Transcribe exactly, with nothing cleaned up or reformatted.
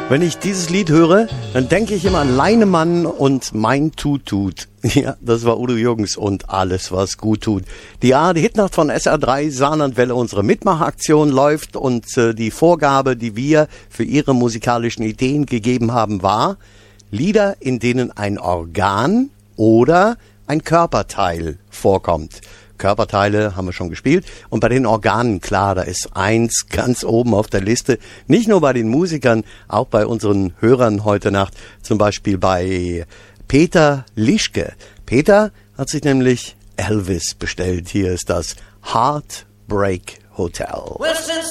Wenn ich dieses Lied höre, dann denke ich immer an Leinemann und Mein Tut Tut. Ja, das war Udo Jürgens und Alles, was gut tut. Die A, die Hitnacht von S R drei, Saarlandwelle, unsere Mitmachaktion läuft und äh, die Vorgabe, die wir für Ihre musikalischen Ideen gegeben haben, war Lieder, in denen ein Organ oder ein Körperteil vorkommt. Körperteile haben wir schon gespielt. Und bei den Organen, klar, da ist eins ganz oben auf der Liste. Nicht nur bei den Musikern, auch bei unseren Hörern heute Nacht. Zum Beispiel bei Peter Lischke. Peter hat sich nämlich Elvis bestellt. Hier ist das Heartbreak Hotel.